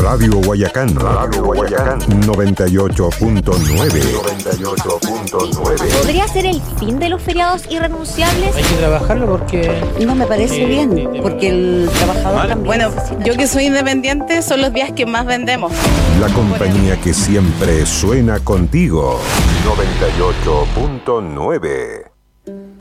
Radio Guayacán. Radio Guayacán. 98.9. ¿Podría ser el fin de los feriados irrenunciables? Hay que trabajarlo porque... No me parece bien, porque el trabajador también... Bueno, yo que soy independiente, son los días que más vendemos. La compañía que siempre suena contigo. 98.9.